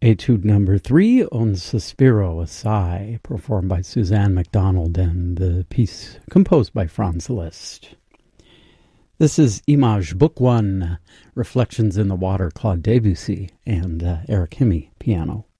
Etude number 3, Un Sospiro, a Sigh, performed by Suzanne MacDonald, and the piece composed by Franz Liszt. This is Image, Book 1, Reflections in the Water, Claude Debussy, and Eric Hemme, piano.